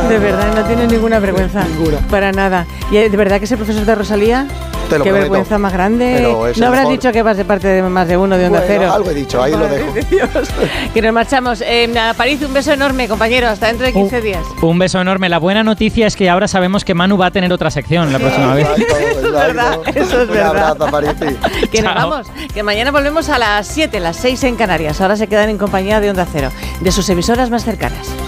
De verdad, no tiene ninguna vergüenza. Ninguna. Para nada. ¿Y de verdad que ese profesor de Rosalía? Te lo Qué prometo. vergüenza más grande. Pero es No el habrás mejor. dicho que vas de parte de más de uno de Onda Bueno, Cero. algo he dicho, ahí lo Madre dejo. de Dios. Que nos marchamos. A París, un beso enorme, compañero. Hasta dentro de 15 días. Un beso enorme. La buena noticia es que ahora sabemos que Manu va a tener otra sección la próxima vez. Exacto. verdad, eso es Un verdad. abrazo, Parisi. Que nos Chao. vamos. Que mañana volvemos a las 7, las 6 en Canarias. Ahora se quedan en compañía de Onda Cero, de sus emisoras más cercanas.